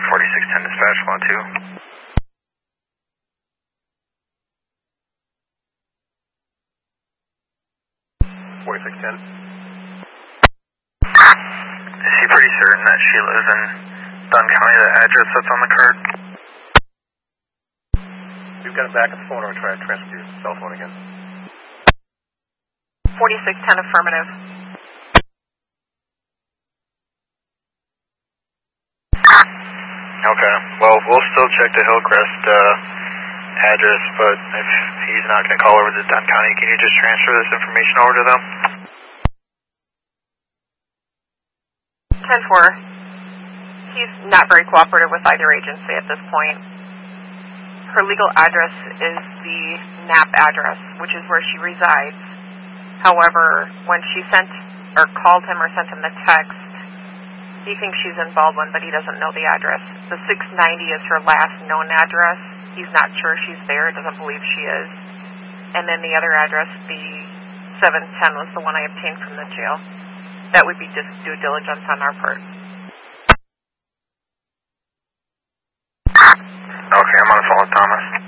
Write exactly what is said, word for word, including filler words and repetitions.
forty-six ten dispatch, one two. forty-six ten. Is he pretty certain that she lives in Dunn County, the address that's on the card? You've got it back at the phone, or try to transfer your cell phone again. forty-six ten affirmative. Okay, well, we'll still check the Hillcrest uh, address, but if he's not going to call over to Dunn County, can you just transfer this information over to them? ten four. He's not very cooperative with either agency at this point. Her legal address is the Knapp address, which is where she resides. However, when she sent or called him or sent him the text, he thinks she's in Baldwin, but he doesn't know the address. The six ninety is her last known address. He's not sure she's there, doesn't believe she is. And then the other address, the seven ten, was the one I obtained from the jail. That would be just due diligence on our part. Okay, I'm on the phone with Thomas.